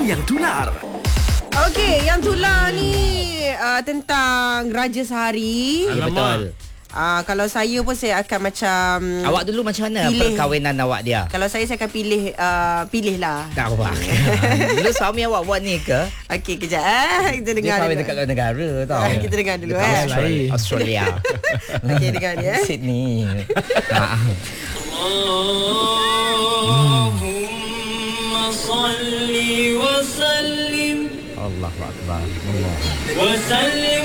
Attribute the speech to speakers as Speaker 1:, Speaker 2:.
Speaker 1: yang tular.
Speaker 2: Okey, yang tular ni tentang Raja Sehari.
Speaker 3: Ya, betul.
Speaker 2: Kalau saya pun saya akan macam
Speaker 3: Awak dulu macam mana perkahwinan awak dia?
Speaker 2: Kalau saya akan pilih lah.
Speaker 3: Tak apa. Dulu suami awak buat ni ke?
Speaker 2: Okey, kejap kita
Speaker 3: Dia
Speaker 2: dengar
Speaker 3: kahwin
Speaker 2: dulu.
Speaker 3: dekat luar negara tau.
Speaker 2: Kita dengar dulu
Speaker 3: Dekat Australia.
Speaker 2: Okey, dengar dia.
Speaker 3: Sydney.
Speaker 4: Allahumma salli wa sallim
Speaker 3: Allahu Akbar. Allah.
Speaker 4: wa sallim